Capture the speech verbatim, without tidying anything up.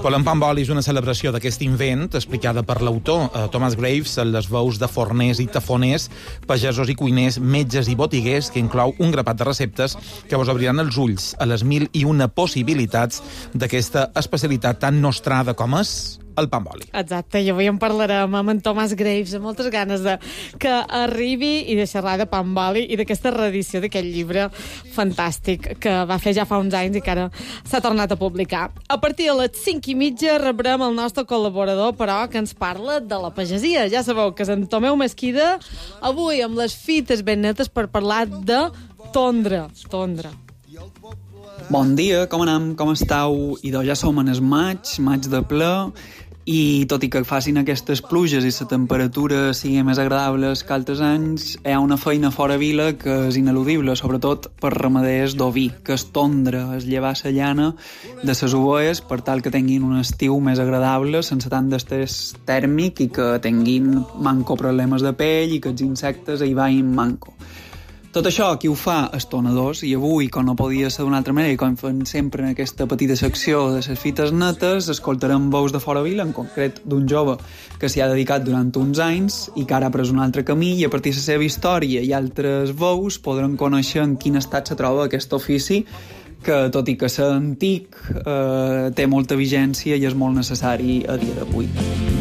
Well, en Pan Boli és una celebració d'aquest invent, explicada per l'autor eh, Thomas Graves, en les veus de forners i tafoners, pagesos i cuiners, metges i botiguers, que inclou un grapat de receptes que vos obriran els ulls a les mil i una possibilitats d'aquesta especialitat tan nostrada com és el Pan Boli. Exacte, i avui en parlarem amb en Thomas Graves, amb moltes ganes de que arribi i de xerrar de Pan Boli i d'aquesta reedició d'aquest llibre fantàstic que va fer ja fa uns anys i que ara s'ha tornat a publicar. A partir de les cinc i mitja rebrem el nostre col·laborador, però, que ens parla de la pagesia. Ja sabeu que és en Tomeu Mesquida, avui amb les fites ben netes per parlar de tondre. Tondre. Bon dia, com anem? Com estàu? I doncs ja som en el maig, maig de ple, i tot i que facin aquestes pluges i la temperatura sigui més agradable que altres anys, hi ha una feina fora vila que és ineludible, sobretot per ramaders d'oví, que és tondre, és llevar la llana de les ovelles per tal que tinguin un estiu més agradable, sense tant d'estrès tèrmic i que tinguin manco problemes de pell i que els insectes hi vagin manco. Tot això qui ho fa és tonadors, i avui, com no podia ser d'una altra manera, i com fem sempre en aquesta petita secció de les fites netes, escoltarem veus de fora vila, en concret d'un jove que s'hi ha dedicat durant uns anys i que ara ha pres un altre camí, i a partir de la seva història i altres veus podrem conèixer en quin estat se troba aquest ofici, que tot i que ser antic eh, té molta vigència i és molt necessari a dia d'avui.